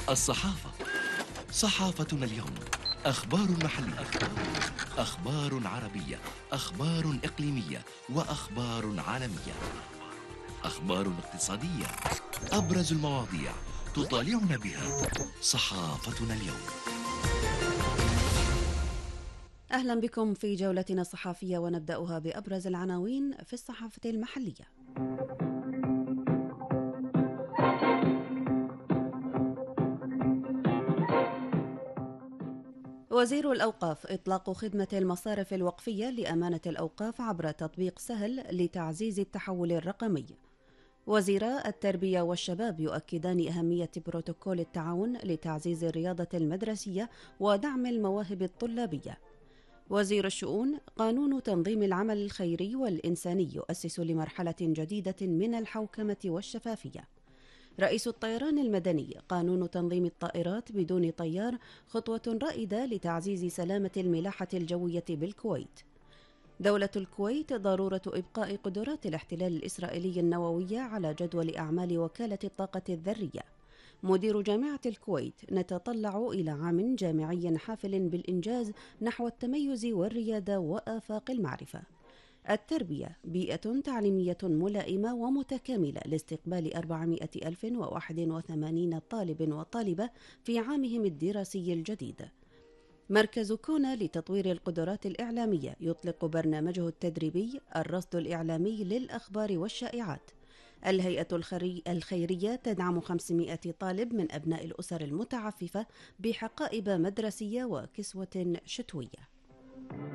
الصحافة. صحافتنا اليوم: أخبار محلية، أخبار عربية، أخبار إقليمية، وأخبار عالمية، أخبار اقتصادية. أبرز المواضيع تطالعنا بها صحافتنا اليوم. أهلا بكم في جولتنا الصحافية، ونبدأها بأبرز العناوين في الصحافة المحلية. وزير الأوقاف: إطلاق خدمة المصارف الوقفية لأمانة الأوقاف عبر تطبيق سهل لتعزيز التحول الرقمي. وزيرا التربية والشباب يؤكدان أهمية بروتوكول التعاون لتعزيز الرياضة المدرسية ودعم المواهب الطلابية. وزير الشؤون: قانون تنظيم العمل الخيري والإنساني يؤسس لمرحلة جديدة من الحوكمة والشفافية. رئيس الطيران المدني: قانون تنظيم الطائرات بدون طيار خطوة رائدة لتعزيز سلامة الملاحة الجوية بالكويت. دولة الكويت: ضرورة إبقاء قدرات الاحتلال الإسرائيلي النووية على جدول أعمال وكالة الطاقة الذرية. مدير جامعة الكويت: نتطلع إلى عام جامعي حافل بالإنجاز نحو التميز والريادة وآفاق المعرفة. التربية: بيئة تعليمية ملائمة ومتكاملة لاستقبال 400,081 طالب وطالبة في عامهم الدراسي الجديد. مركز كونا لتطوير القدرات الإعلامية يطلق برنامجه التدريبي الرصد الإعلامي للأخبار والشائعات. الهيئة الخيرية تدعم 500 طالب من أبناء الأسر المتعففة بحقائب مدرسية وكسوة شتوية.